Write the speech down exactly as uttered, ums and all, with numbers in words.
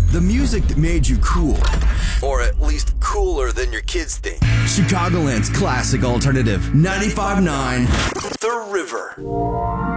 The music that made you cool. Or at least cooler than your kids think. Chicagoland's classic alternative. ninety-five point nine The River.